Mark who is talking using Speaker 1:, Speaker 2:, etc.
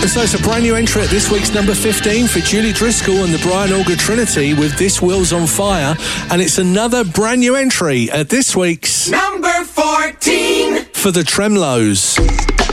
Speaker 1: So it's a brand new entry at this week's number 15 for Julie Driscoll and the Brian Auger Trinity with This Wheel's on Fire. And it's another brand new entry at this week's
Speaker 2: number 14
Speaker 1: for the Tremlos.